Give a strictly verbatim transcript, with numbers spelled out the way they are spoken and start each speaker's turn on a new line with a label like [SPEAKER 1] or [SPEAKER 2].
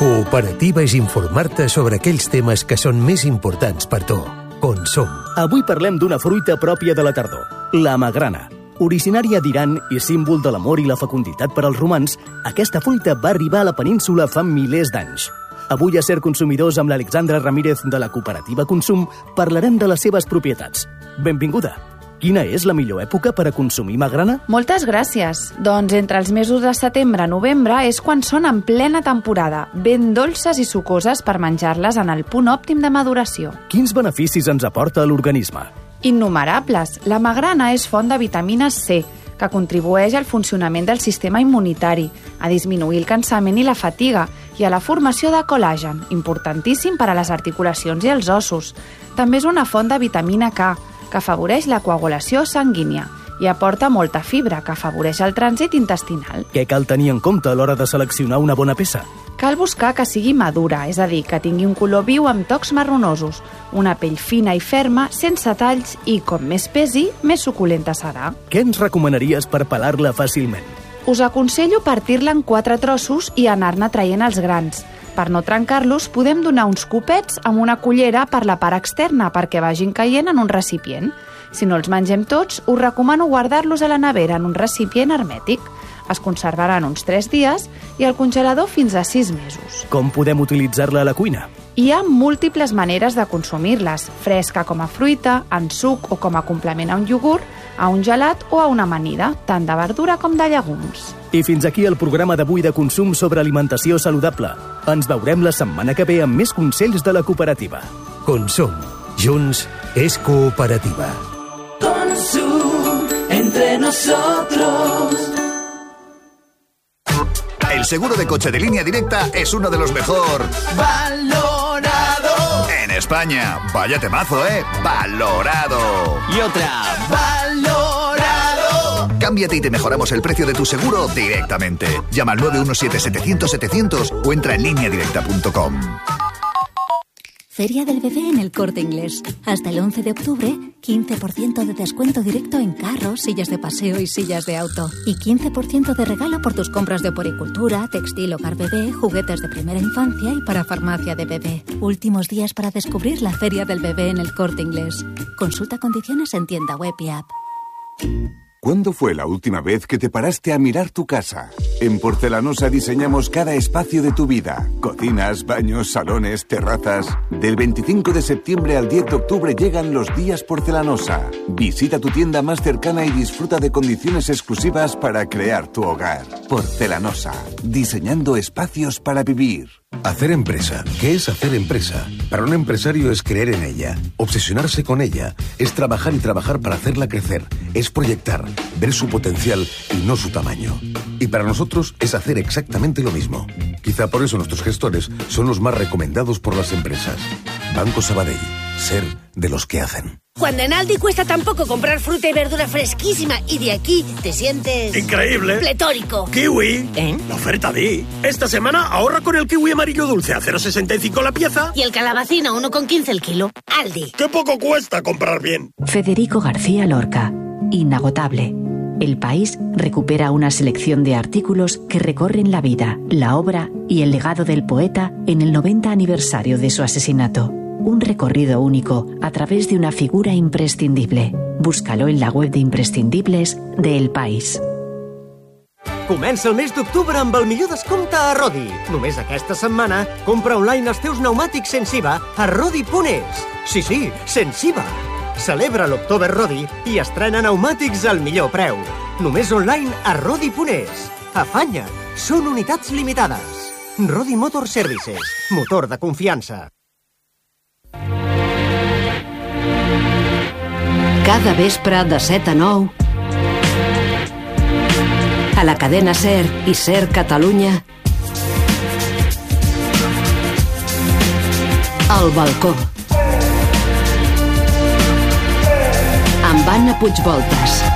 [SPEAKER 1] Cooperativa és informar-te sobre aquells temes que són més importants per tu. Consum.
[SPEAKER 2] Avui parlem d'una fruita pròpia de la tardor, la magrana. Originària d'Iran i símbol de l'amor i la fecunditat per als romans, aquesta fruita va arribar a la península fa milers d'anys. Avui a Ser Consumidors amb l'Alexandra Ramírez de la Cooperativa Consum parlarem de les seves propietats. Benvinguda! Quina és la millor època per a consumir magrana?
[SPEAKER 3] Moltes gràcies. Doncs entre els mesos de setembre a novembre és quan són en plena temporada, ben dolces i sucoses per menjar-les en el punt òptim de maduració.
[SPEAKER 2] Quins beneficis ens aporta a l'organisme?
[SPEAKER 3] Innumerables. La magrana és font de vitamina C, que contribueix al funcionament del sistema immunitari, a disminuir el cansament i la fatiga i a la formació de col·làgen, importantíssim per a les articulacions i els ossos. També és una font de vitamina K, que afavoreix la coagulació sanguínia i aporta molta fibra, que afavoreix el trànsit intestinal.
[SPEAKER 2] Què cal tenir en compte a l'hora de seleccionar una bona peça?
[SPEAKER 3] Cal buscar que sigui madura, és a dir, que tingui un color viu amb tocs marronosos, una pell fina i ferma, sense talls i, com més pesi, més suculenta serà.
[SPEAKER 2] Què ens recomanaries per pelar-la fàcilment?
[SPEAKER 3] Us aconsello partir-la en quatre trossos i anar-ne traient els grans. Per no trencar-los, podem donar uns copets amb una cullera per la part externa perquè vagin caient en un recipient. Si no els mengem tots, us recomano guardar-los a la nevera en un recipient hermètic. Es conservaran uns tres dies i al congelador fins a sis mesos.
[SPEAKER 2] Com podem utilitzar-la a la cuina?
[SPEAKER 3] Hi ha múltiples maneres de consumir-les, fresca com a fruita, en suc o com a complement a un iogurt, a un gelat o a una amanida, tant de verdura com de llegums.
[SPEAKER 2] I fins aquí el programa d'avui de consum sobre alimentació saludable. Ens veurem la setmana que ve amb més consells de la cooperativa.
[SPEAKER 1] Consum. Junts és cooperativa.
[SPEAKER 4] Consum entre nosotros.
[SPEAKER 5] El seguro de coche de Línea Directa es uno de los mejor
[SPEAKER 4] valorado
[SPEAKER 5] en España. Vaya temazo, ¿eh? Valorado.
[SPEAKER 4] Y otra, valorado.
[SPEAKER 5] Cámbiate y te mejoramos el precio de tu seguro directamente. Llama al nueve uno siete, setecientos, setecientos o entra en línea directa punto com.
[SPEAKER 6] Feria del Bebé en El Corte Inglés. Hasta el once de octubre, quince por ciento de descuento directo en carros, sillas de paseo y sillas de auto. Y quince por ciento de regalo por tus compras de oporicultura, textil, hogar bebé, juguetes de primera infancia y para farmacia de bebé. Últimos días para descubrir la Feria del Bebé en El Corte Inglés. Consulta condiciones en tienda web y app.
[SPEAKER 7] ¿Cuándo fue la última vez que te paraste a mirar tu casa? En Porcelanosa diseñamos cada espacio de tu vida. Cocinas, baños, salones, terrazas. Del veinticinco de septiembre al diez de octubre llegan los días Porcelanosa. Visita tu tienda más cercana y disfruta de condiciones exclusivas para crear tu hogar. Porcelanosa. Diseñando espacios para vivir.
[SPEAKER 8] Hacer empresa. ¿Qué es hacer empresa? Para un empresario es creer en ella, obsesionarse con ella, es trabajar y trabajar para hacerla crecer, es proyectar, ver su potencial y no su tamaño. Y para nosotros es hacer exactamente lo mismo. Quizá por eso nuestros gestores son los más recomendados por las empresas. Banco Sabadell. Ser de los que hacen.
[SPEAKER 9] Cuando en Aldi cuesta tan poco comprar fruta y verdura fresquísima y de aquí te sientes...
[SPEAKER 10] ¡increíble!
[SPEAKER 9] ¡Pletórico!
[SPEAKER 10] ¡Kiwi!
[SPEAKER 9] ¿Eh?
[SPEAKER 10] La oferta Di. Esta semana ahorra con el kiwi amarillo dulce a cero coma sesenta y cinco la pieza.
[SPEAKER 9] Y el calabacín a uno coma quince el kilo. Aldi.
[SPEAKER 10] ¡Qué poco cuesta comprar bien!
[SPEAKER 11] Federico García Lorca. Inagotable. El País recupera una selección de artículos que recorren la vida, la obra y el legado del poeta en el noventa aniversario de su asesinato. Un recorrido único a través de una figura imprescindible. Búscalo en la web de imprescindibles de El País.
[SPEAKER 12] Comença el mes d'octubre amb el millor descompte a Rodi. Només aquesta setmana, compra online els teus pneumàtics sense I V A a Rodi punt es. Sí, sí, sense I V A. Celebra l'October Rodi i estrena pneumàtics al millor preu. Només online a Rodi punt es. Afanya't, són unitats limitades. Rodi Motor Services, motor de confiança.
[SPEAKER 13] Cada vespre de set a nou a la cadena SER i SER Catalunya El balcó amb Anna Puigvoltas.